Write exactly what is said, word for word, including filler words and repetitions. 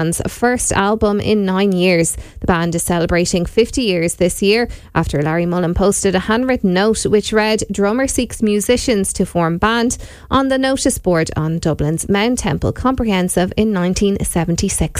band's first album in nine years. The band is celebrating fifty years this year after Larry Mullen posted a handwritten note which read, "Drummer seeks musicians to form band," on the notice board on Dublin's Mount Temple Comprehensive in nineteen seventy-six.